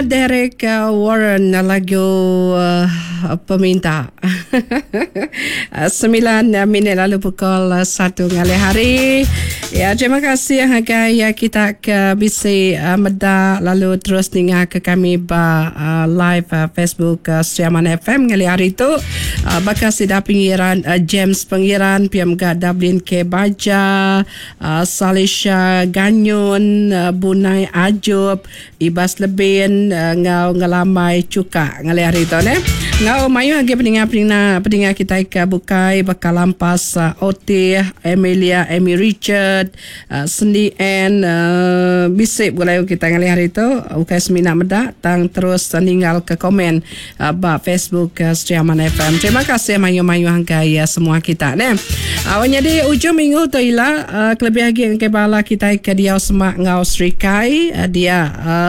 Derek Warren lagu peminta 9 minit lalu pukul 1 ngali hari. Ya, terima kasih hagai kita ke bisi medak lalu terus dengar ke kami live Facebook Sriaman FM ngali hari tu. Bakal sida pengiran James pengiran PMG Dublin ke Baja, Salisha Ganyun, Bunai Ajub, Ibas Lebin, ngau ngalamai cuka ngali hari tu ne. Ngau mayu hagi pendengar kita ke bukai bakal lampas Oti, Emilia, Amy Richard, Cindy Ann, bisip gulai kita ngali hari tu ukai semina medak tang terus tinggal ke komen Facebook Sriaman FM. Terima kasih mayu-mayu hanggai semua kita ne. Awalnya di ujung minggu tu ialah kelebih lagi ke bala kita ke dia semak ngau Srikai dia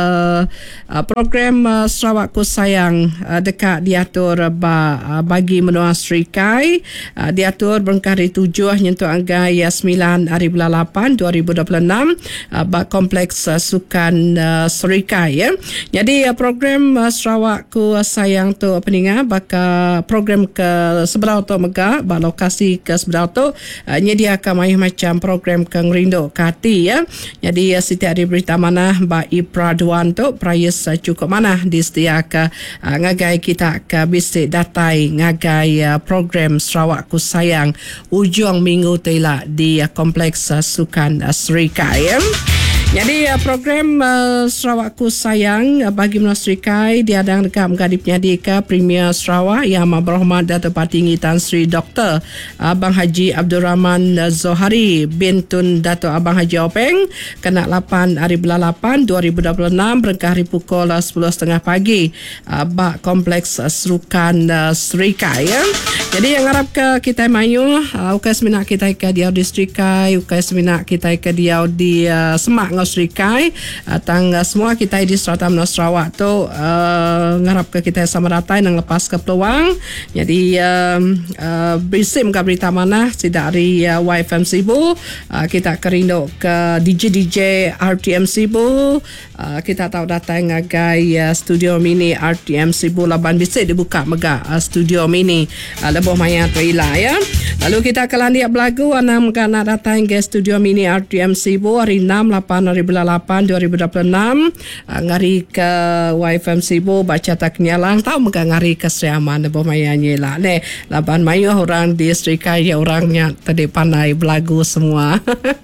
program Sarawak Ku Sayang dekat diatur bagi menua Srikai diatur berkari 7 nyentuh angga 9 hari bulan 8 2026 kompleks sukan Srikai ya. Jadi program Sarawak Ku Sayang tu peningat baka program ke seberau tu mega lokasi ke seberau tu nyediakan macam program ke ngerindo kati ya. Jadi setiap hari berita mana ba Ipra Duan tu prayas cukup mana disediakan ngagai kita ke bisik datai ngagai program Sarawak Ku Sayang ujung minggu tu lah di kompleks sukan Srikai ya. Jadi program Sarawak Ku Sayang bagi menua Srikai diadang dekat mengadip nyadika Premier Sarawak Yang Amat Berhormat Datuk Patinggi Tan Sri Dr. Abang Haji Abdul Rahman Zohari bintun Datuk Abang Haji Openg kena 8 hari bulan 8 2026 berengkah hari pukul 10.30 pagi bak kompleks Sukan Srikai ya. Jadi yang harap ke kita mayu ukai seminak kita ke dia di Srikai ukai seminak kita ke dia di Semak Srikai tang semua kita di Strata Menua Sarawak tu ngarap ke kita sama ratai nang lepas ke peluang. Jadi berisim ke berita mana tidak dari YFM Sibu kita kerindo ke DJ RTM Sibu kita tahu datang ngagai studio mini RTM Sibu laban bisik dibuka mega studio mini leboh maya tu ilah ya. Lalu kita akan lihat belagu anam nak datang ke studio mini RTM Sibu hari 6 8 hari bulan 8 2026 ngari ke YFM Sibu baca tak nyalang tahu mega ngari ke Sriaman leboh maya nyela ne laban mayu orang di Srikai ya orangnya tadi pandai belagu semua.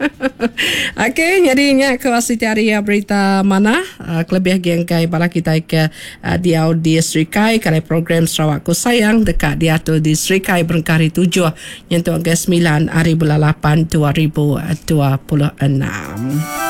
Okey, jadinya ke wasitiari berita mana kelebih gengkai bala kita ke dia di Srikai kali program Sarawak Ku Sayang dekat dia tu di Srikai berengkari 7 yang tu 9 hari bulan 8 2026.